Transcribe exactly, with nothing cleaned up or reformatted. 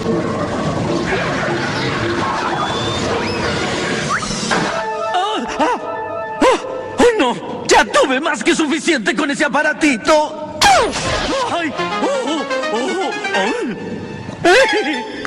¡Ah! ¡Ah! ¡Ah! ¡Ay, no! ¡Ya tuve más que suficiente con ese aparatito! ¡Ay! ¡Oh! ¡Oh! ¡Oh! ¡Oh!